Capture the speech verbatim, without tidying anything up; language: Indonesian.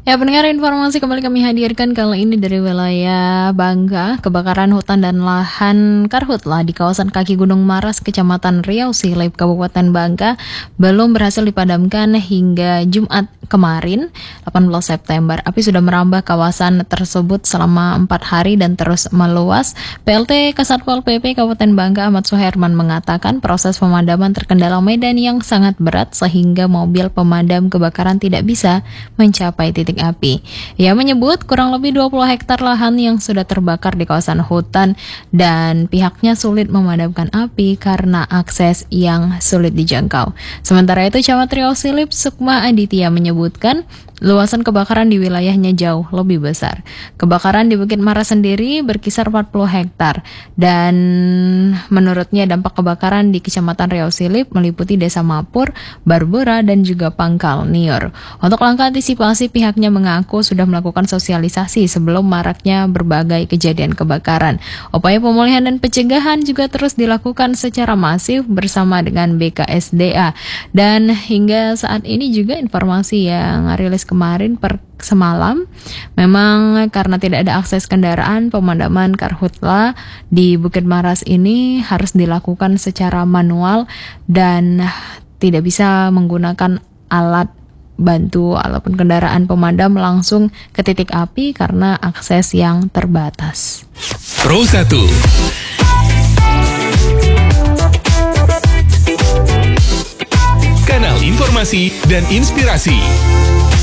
Ya, pendengar, informasi kembali kami hadirkan kali ini dari wilayah Bangka. Kebakaran hutan dan lahan karhutla di kawasan kaki Gunung Maras, Kecamatan Riau Silip, Kabupaten Bangka belum berhasil dipadamkan hingga Jumat kemarin, delapan belas September. Api sudah merambah kawasan tersebut selama empat hari dan terus meluas. P L T Kasatpol P P Kabupaten Bangka Ahmad Suherman mengatakan proses pemadaman terkendala medan yang sangat berat sehingga mobil pemadam kebakaran tidak bisa mencapai titik api. Ia menyebut kurang lebih dua puluh hektar lahan yang sudah terbakar di kawasan hutan dan pihaknya sulit memadamkan api karena akses yang sulit dijangkau. Sementara itu, Camat Riau Silip Sukma Aditya menyebutkan luasan kebakaran di wilayahnya jauh lebih besar. Kebakaran di Bukit Maras sendiri berkisar empat puluh hektar dan menurutnya dampak kebakaran di Kecamatan Riau Silip meliputi Desa Mapur, Barbura dan juga Pangkal Nior. Untuk langkah antisipasi, pihaknya mengaku sudah melakukan sosialisasi sebelum maraknya berbagai kejadian kebakaran. Upaya pemulihan dan pencegahan juga terus dilakukan secara masif bersama dengan B K S D A. Dan hingga saat ini juga informasi yang rilis kemarin per semalam, memang karena tidak ada akses kendaraan, pemadaman karhutla di Bukit Maras ini harus dilakukan secara manual dan tidak bisa menggunakan alat bantu ataupun kendaraan pemadam langsung ke titik api karena akses yang terbatas. Pro satu Kanal informasi dan inspirasi.